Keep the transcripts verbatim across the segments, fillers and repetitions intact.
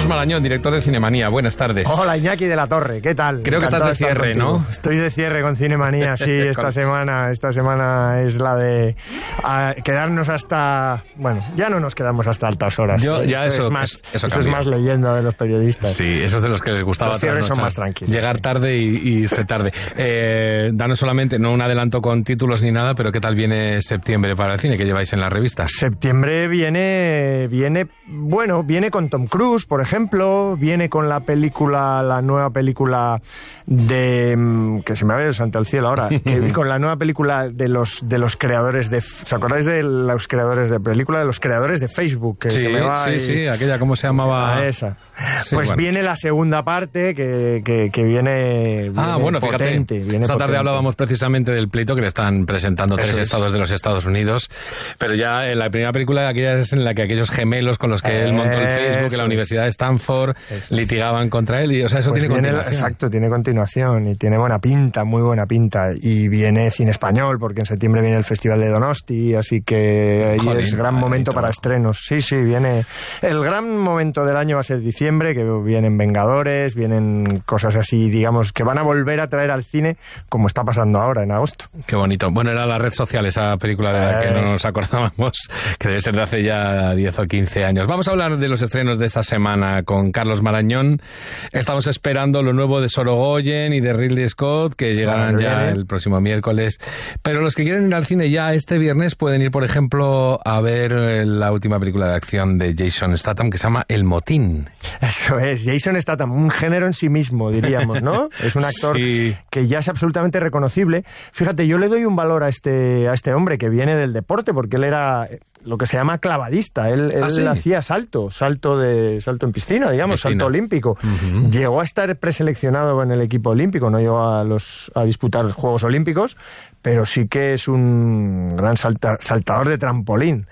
Carlos Marañón, director de Cinemanía. Buenas tardes. Hola, Iñaki de la Torre, ¿qué tal? Creo que estás de cierre, ¿no? Estoy de cierre con Cinemanía, sí, esta semana esta semana es la de a, quedarnos hasta... Bueno, ya no nos quedamos hasta altas horas. Yo, ¿eh? ya eso, eso, es más, eso, eso es más leyenda de los periodistas. Sí, eso es de los que les gustaba. Los cierres son más tranquilos. Llegar sí. tarde y, y irse tarde. Eh, danos solamente, no un adelanto con títulos ni nada, pero ¿qué tal viene septiembre para el cine que lleváis en las revistas? Septiembre viene, viene, bueno, viene con Tom Cruise, por ejemplo, viene con la película, la nueva película de, que se me ha ido el santo al cielo ahora, que con la nueva película de los de los creadores de, ¿os acordáis de los creadores de película? De los creadores de Facebook, que sí, se me va sí, y... sí, aquella, ¿cómo se llamaba? A esa. Sí, pues bueno. viene la segunda parte que, que, que viene, viene ah, bueno, potente. Fíjate, viene esta tarde potente. hablábamos precisamente del pleito que le están presentando tres Eso es. estados de los Estados Unidos, pero ya en la primera película, aquella es en la que aquellos gemelos con los que él montó el Facebook en la Universidad de Stanford Eso litigaban es. contra él, y o sea, eso pues tiene viene, continuación. Exacto, tiene continuación y tiene buena pinta, muy buena pinta, y viene cine español, porque en septiembre viene el Festival de Donosti, así que ahí Jolín, es gran momento para estrenos. Sí, sí, viene... El gran momento del año va a ser diciembre, que vienen Vengadores, vienen cosas así, digamos, que van a volver a traer al cine, como está pasando ahora en agosto. Qué bonito. Bueno, era La Red Social, esa película de la que no nos acordábamos, que debe ser de hace ya diez o quince años. Vamos a hablar de los estrenos de esta semana con Carlos Marañón. Estamos esperando lo nuevo de Sorogoyen y de Ridley Scott, que llegarán ya el próximo miércoles. Pero los que quieren ir al cine ya este viernes pueden ir, por ejemplo, a ver la última película de acción de Jason Statham, que se llama El Motín. Eso es, Jason Statham, un género en sí mismo, diríamos, ¿no? Es un actor sí. que ya es absolutamente reconocible. Fíjate, yo le doy un valor a este, a este hombre que viene del deporte, porque él era lo que se llama clavadista. Él, él ¿Ah, sí? hacía salto, salto de salto en piscina, digamos, piscina. Salto olímpico. Uh-huh. Llegó a estar preseleccionado en el equipo olímpico, no llegó a, los, a disputar los Juegos Olímpicos, pero sí que es un gran salta, saltador de trampolín.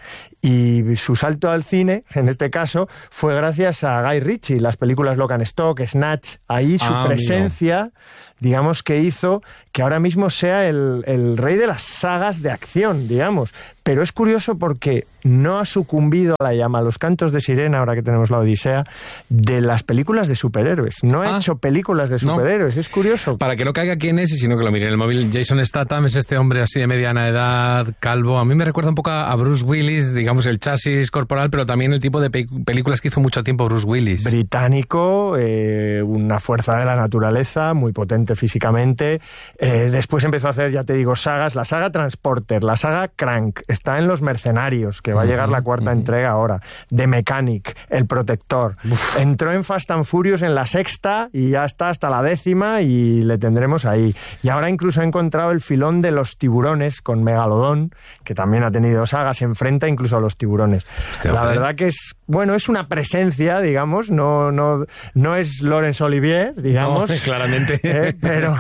Y su salto al cine, en este caso, fue gracias a Guy Ritchie, las películas Lock and Stock, Snatch. Ahí su ah, presencia, amigo. digamos, que hizo que ahora mismo sea el, el rey de las sagas de acción, digamos. Pero es curioso porque no ha sucumbido a la llama, a los cantos de sirena, ahora que tenemos la Odisea, de las películas de superhéroes. No ha ah, hecho películas de superhéroes, no. Es curioso. Para que no caiga quién es, y sino que lo mire en el móvil, Jason Statham es este hombre así de mediana edad, calvo. A mí me recuerda un poco a Bruce Willis, digamos, el chasis corporal, pero también el tipo de pe- películas que hizo mucho tiempo Bruce Willis. Británico, eh, una fuerza de la naturaleza, muy potente físicamente. Eh, después empezó a hacer, ya te digo, sagas. La saga Transporter, la saga Crank, está en Los Mercenarios, que va a llegar uh-huh, la cuarta uh-huh. entrega ahora. The Mechanic, El Protector. Uf. Entró en Fast and Furious en la sexta y ya está hasta la décima y le tendremos ahí. Y ahora incluso ha encontrado el filón de Los Tiburones con Megalodón, que también ha tenido sagas, se enfrenta incluso a los tiburones. Este la verdad que es, bueno, es una presencia, digamos, no, no, no es Laurence Olivier, digamos. No, claramente. Eh, pero,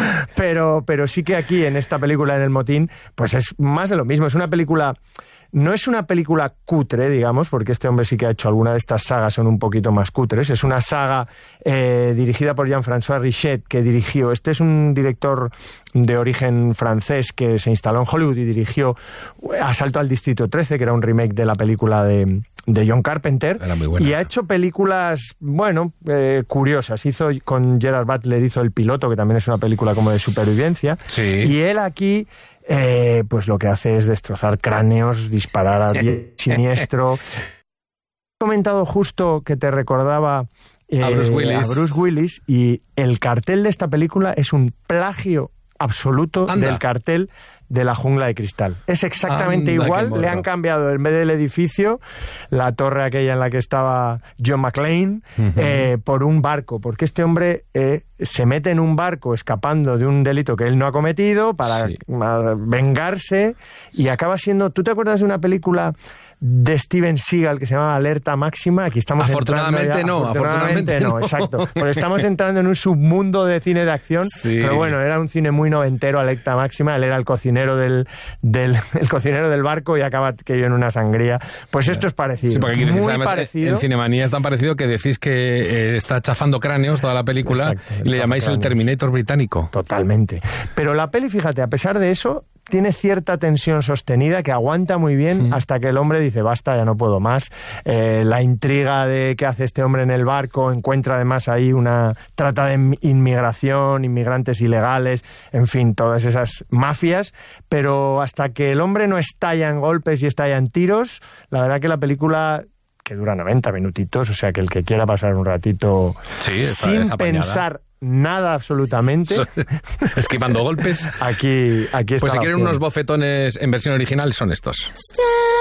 pero, pero sí que aquí en esta película, en El Motín, pues es más de lo mismo. Es una película... No es una película cutre, digamos, porque este hombre sí que ha hecho alguna de estas sagas, son un poquito más cutres. Es una saga eh, dirigida por Jean-François Richet, que dirigió... Este es un director de origen francés que se instaló en Hollywood y dirigió Asalto al Distrito trece, que era un remake de la película de... de John Carpenter, buena, y ha hecho películas, bueno, eh, curiosas. Hizo con Gerard Butler, hizo El Piloto, que también es una película como de supervivencia. Sí. Y él aquí, eh, pues lo que hace es destrozar cráneos, disparar a siniestro. He comentado justo que te recordaba eh, a, Bruce Willis. a Bruce Willis, y el cartel de esta película es un plagio absoluto Anda. del cartel de La Jungla de Cristal. Es exactamente Anda, igual. Le han cambiado, en vez del edificio, la torre aquella en la que estaba John McClane, uh-huh. eh, por un barco, porque este hombre eh, se mete en un barco escapando de un delito que él no ha cometido para sí. vengarse, y acaba siendo... ¿Tú te acuerdas de una película de Steven Seagal que se llama Alerta Máxima? Aquí estamos afortunadamente entrando ya, no, afortunadamente, afortunadamente no, no, exacto. Pero estamos entrando en un submundo de cine de acción, sí. pero bueno, era un cine muy noventero, Alerta Máxima. Él era el cocinero del, del el cocinero del barco y acaba aquello en una sangría. Pues esto es parecido. Sí, porque aquí muy decís, además, parecido. En Cinemanía es tan parecido que decís que eh, está chafando cráneos toda la película. Exacto, y le llamáis cráneos. El Terminator británico. Totalmente. Pero la peli, fíjate, a pesar de eso, tiene cierta tensión sostenida que aguanta muy bien mm. hasta que el hombre dice, basta, ya no puedo más. Eh, la intriga de qué hace este hombre en el barco, encuentra además ahí una trata de inmigración, inmigrantes ilegales, en fin, todas esas mafias, pero hasta que el hombre no estalla en golpes y estalla en tiros, la verdad que la película, que dura noventa minutitos, o sea que el que quiera pasar un ratito sí, está, sin pensar nada absolutamente, esquivando golpes, aquí, aquí está. Pues si quieren unos bofetones en versión original son estos.